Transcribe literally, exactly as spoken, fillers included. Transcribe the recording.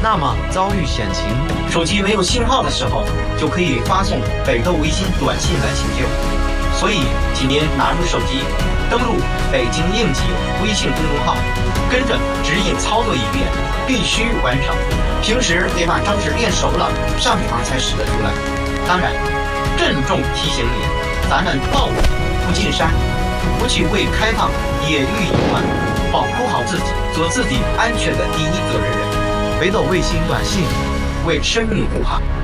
那么遭遇险情， 手机没有信号的时候，就可以发送北斗微信短信来请救。所以，请您拿出手机，登录北京应急微信公众号，跟着指引操作一遍，必须完成。平时得把招式练熟了，上场才使得出来。当然，郑重提醒你，咱们暴雨不进山，不聚会开放，也欲隐患，保护好自己，做自己安全的第一责任人。 北斗卫星短信， 为生命护航。